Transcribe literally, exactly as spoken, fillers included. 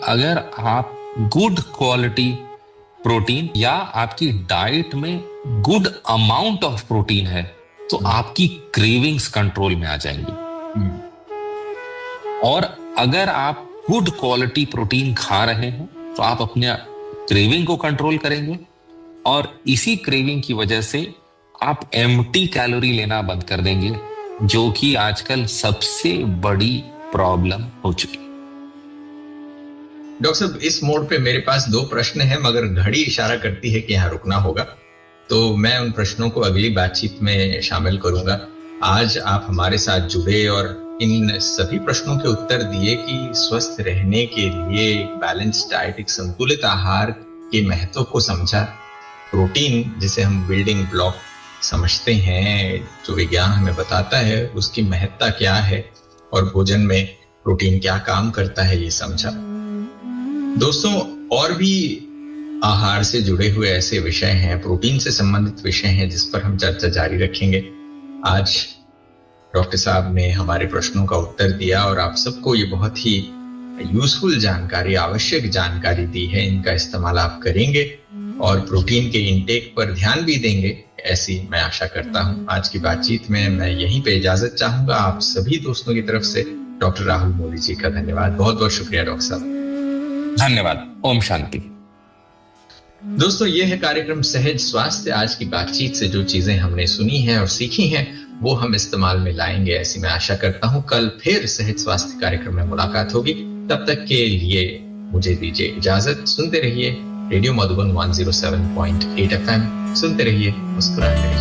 अगर आप good quality protein या आपकी डाइट में गुड अमाउंट ऑफ प्रोटीन है तो आपकी क्रेविंग्स कंट्रोल में आ जाएंगी। और अगर आप गुड क्वालिटी प्रोटीन खा रहे हैं तो आप अपने क्रेविंग को कंट्रोल करेंगे और इसी क्रेविंग की वजह से आप एम्प्टी कैलोरी लेना बंद कर देंगे, जो कि आजकल सबसे बड़ी प्रॉब्लम हो चुकी। डॉक्टर साहब, इस मोड पे मेरे पास दो प्रश्न हैं, मगर घड़ी इशारा करती है कि यहाँ रुकना होगा, तो मैं उन प्रश्नों को अगली बातचीत में शामिल करूंगा। आज आप हमारे साथ जुड़े और इन सभी प्रश्नों के उत्तर दिए कि स्वस्थ रहने के लिए एक बैलेंस डाइट, एक संतुलित आहार के महत्व को समझा, प्रोटीन जिसे हम बिल्डिंग ब्लॉक समझते हैं, जो विज्ञान हमें बताता है उसकी महत्ता क्या है और भोजन में प्रोटीन क्या काम करता है, ये समझा। दोस्तों, और भी आहार से जुड़े हुए ऐसे विषय हैं, प्रोटीन से संबंधित विषय हैं, जिस पर हम चर्चा जारी रखेंगे। आज डॉक्टर साहब ने हमारे प्रश्नों का उत्तर दिया और आप सबको ये बहुत ही यूजफुल जानकारी, आवश्यक जानकारी दी है। इनका इस्तेमाल आप करेंगे और प्रोटीन के इंटेक पर ध्यान भी देंगे, ऐसी मैं आशा करता हूं। आज की बातचीत में मैं यहीं पे इजाजत चाहूंगा। आप सभी दोस्तों की तरफ से डॉक्टर राहुल मोदी जी का धन्यवाद। बहुत बहुत शुक्रिया डॉक्टर साहब। धन्यवाद। ओम शांति। दोस्तों, ये है कार्यक्रम सहज स्वास्थ्य। आज की बातचीत से जो चीजें हमने सुनी हैं और सीखी हैं वो हम इस्तेमाल में लाएंगे, ऐसी मैं आशा करता हूं। कल फिर सहज स्वास्थ्य कार्यक्रम में मुलाकात होगी। तब तक के लिए मुझे दीजिए इजाजत। सुनते रहिए रेडियो मधुबन एक सौ सात पॉइंट आठ एफ एम। सुनते रहिए, मुस्कुराते रहिए।